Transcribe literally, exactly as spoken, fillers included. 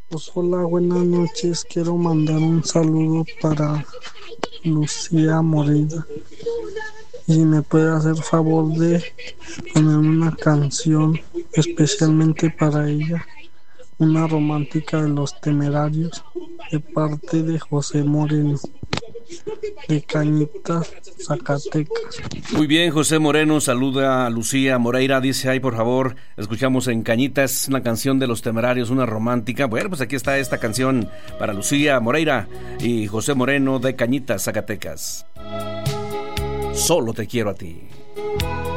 Pues hola, buenas noches. Quiero mandar un saludo para Lucía Moreira. Y si me puede hacer favor de poner una canción especialmente para ella, una romántica de Los Temerarios, de parte de José Moreno, de Cañitas, Zacatecas. Muy bien, José Moreno saluda a Lucía Moreira, dice ahí por favor, escuchamos en Cañitas una canción de Los Temerarios, una romántica. Bueno, pues aquí está esta canción para Lucía Moreira y José Moreno de Cañitas, Zacatecas. Solo te quiero a ti.